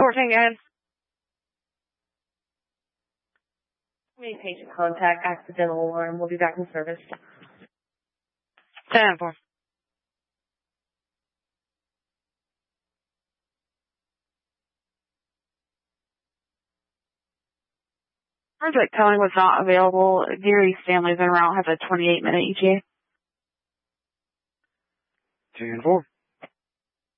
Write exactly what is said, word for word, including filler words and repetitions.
fourteen, guys. Main patient contact, accidental alarm. We'll be back in service. ten four. Project towing was not available. Gary Stanley's en route has a twenty-eight minute E T A. ten four.